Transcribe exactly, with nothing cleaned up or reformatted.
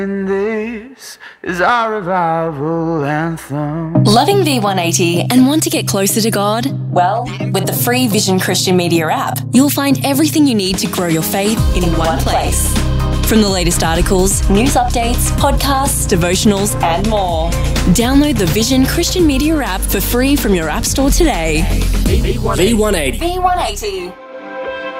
And this is our revival anthem. Loving V one eighty and want to get closer to God? Well, with the free Vision Christian Media app, you'll find everything you need to grow your faith in one place. From the latest articles, news updates, podcasts, devotionals, and more. Download the Vision Christian Media app for free from your app store today. V one eighty. V one eighty.